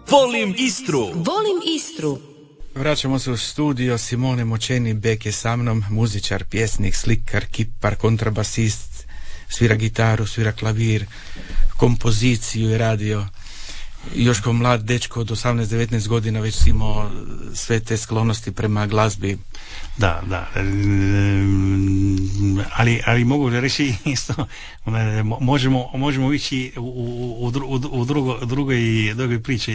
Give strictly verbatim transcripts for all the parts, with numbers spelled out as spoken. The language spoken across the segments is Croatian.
Volim Istru. Volim Istru. Vraćamo se u studio. Simone Močeni Bek je sa mnom, muzičar, pjesnik, slikar, kipar, kontrabasist, svira gitaru, svira klavir, kompoziciju je radio. Još kao mlad dečko od osamnaest devetnaest godina već si imao sve te sklonosti prema glazbi. Da, da. Ali, ali mogu reći isto, možemo, možemo ići u, u, u, u drugo, drugoj, drugoj priči.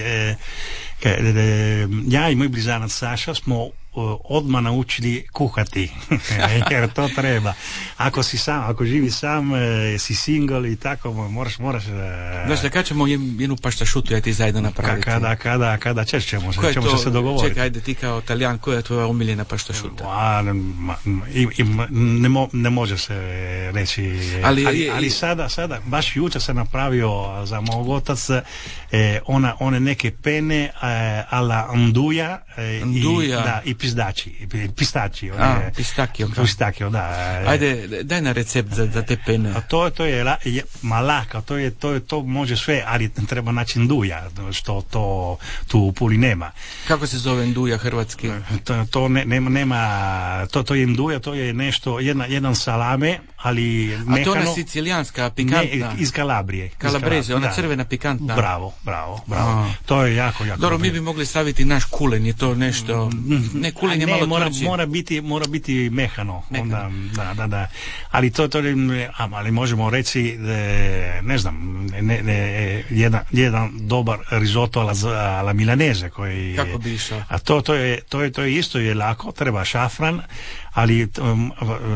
Ja i moj blizanac Saša smo odmah naučili kuhati jer to treba. Ako si sam, ako živi sam, si single i tako, moraš moraš Znaš da kad ćemo jednu paštašutu ja ti zajedno napraviti? Kada, kada, kada ćemo, ćemo to, se dogovoriti. Čekaj, ajde ti kao Talijan, koja je tvoja omiljena paštašuta? A, i, i, ne, mo, ne može se reći, ali, ali, ali sada, sada, baš jučer sam napravio za mog otaca eh, ona, one neke pene eh, ala nduja eh, i, da, i pizdači, pistači. A, pistakio. Pistakio, da. Ajde, daj na recept za, za te pene. A to, to je, la, je malaka, to je, to je, to može sve, ali treba naći nduja, što to tu u Puli nema. Kako se zove nduja hrvatski? To, to ne, nema, nema, to, to je nduja, to je nešto, jedna, jedan salame, ali mehano. A to ona sicilijanska, pikantna? Ne, iz Kalabrije. Kalabreze, ona da. Crvena pikantna. Bravo, bravo, bravo. A. To je jako, jako. Dobro, mi bi mogli staviti naš kulen, je to nešto... Ne, kulen je ne, malo mora, tvrđi. Mora biti, mora biti mehano. mehano. Onda, da, da, da. Ali to, to ali možemo reći, ne znam, ne, ne, jedan, jedan dobar risotto alla, alla milanese koji... Kako bi išao? A to, to, je, to, je, to je isto je lako, treba šafran, ali um,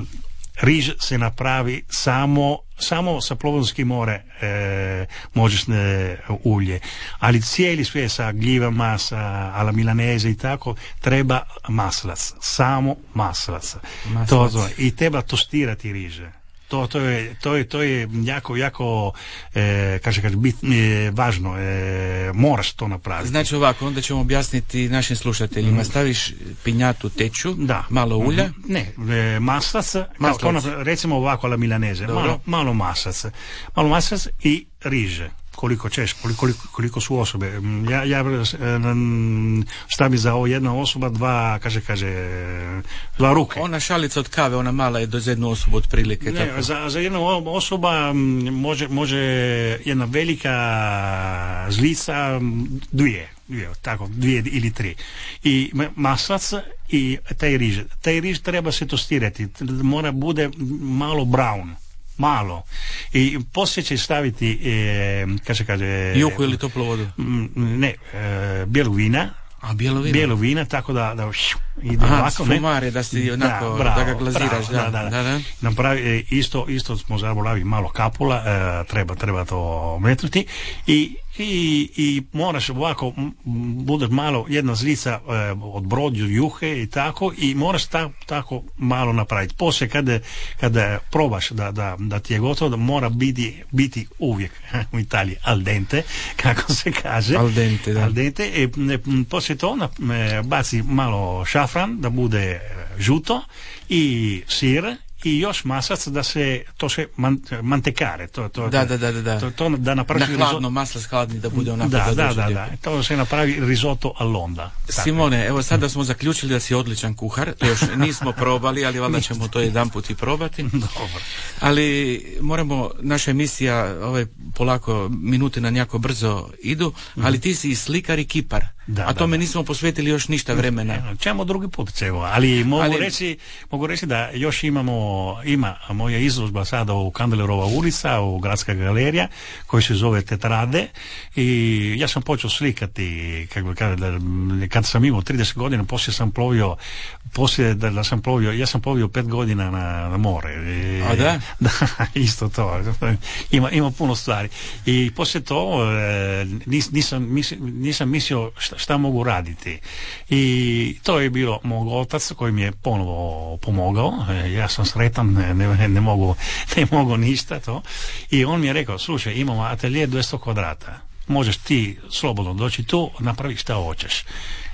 riž se napravi samo samo sa Plovonski more e, možeš ne, ulje, ali cijeli sve sa gljivama, sa alla milanese i tako, treba maslac, samo maslac. maslac. To, to, i treba tostirati riže. To, to, je, to, je, to je jako, jako e, kaže, kaže, bit, e, važno, e, moraš to napraviti. Znači ovako, onda ćemo objasniti našim slušateljima, staviš pinjatu teču, da. Malo ulja. Ne, e, maslac, maslac. Kao, kao, recimo ovako alla milanese, malo, malo maslac, malo maslac i riže. Koliko ćeš, koliko, koliko su osobe. Ja, ja stavim za ovo jedna osoba dva, kaže, kaže, dva ruke. Ona šalica od kave, ona mala je do za jednu osobu otprilike. Ne, tako. Za, za jednu osoba može, može jedna velika žlica, dvije, dvije, tako, dvije ili tri. I maslac i taj riž. Taj riž treba se tostirati, mora bude malo brown. Malo. I poslije će staviti e, kaže, kaže, juhu ili toplu vodu? Ne, e, bijelu vina. A bijelo vino? Bijelo vina, tako da, da ide aha, ovako. Sfumare, da si onako, da, bravo, da ga glaziraš. Bravo, da, da, da. da, da. Napravi, isto, isto smo zaboravili malo kapula, e, treba, treba to metnuti i I, i moraš ovako, budeš malo jedna zlica e, od brođu juhe i tako, i moraš ta, tako malo napraviti. Poslije kada, kada probaš da, da, da ti je gotovo, da mora biti, biti uvijek u Italiji al dente, kako se kaže. Al dente, da. Al dente, e, e, poslije to ona, e, baci malo šafran da bude žuto i sir i još maslac da se to se man, mantekare to to da da da da to, to da napravi na hladno maslac hladni da bude onako da da da, da to se napravi risotto all'onda. Simone, evo sada smo zaključili da si odličan kuhar, još nismo probali, ali valjda ćemo to jedanput i probati. Dobro. Ali moramo, naša emisija ovaj polako minute nam jako brzo idu, ali ti si i slikar i kipar. Da, a tome da, nismo posvetili još ništa vremena. Čemo drugi put, cevo, ali mogu ali... reći, mogu reći da još imamo, ima moja izložba sada u Kandelerova ulica, u Gradska galerija, koji se zove Tetrade, i ja sam počeo slikati, kako kada, kad sam imao trideset godina, poslije sam plovio, poslije da, da sam plovio, ja sam plovio pet godina na, na more. I, a da? Da, isto to. Ima, ima puno stvari. I poslije to nis, nisam, nisam mislio šta, šta mogu raditi. I to je bilo mog otac koji mi je ponovo pomogao. Ja sam sretan, ne, ne, ne, mogu, ne mogu ništa to. I on mi je rekao, slušaj, imamo atelje dvjesto kvadrata. Možeš ti slobodno doći tu, napravi šta hoćeš.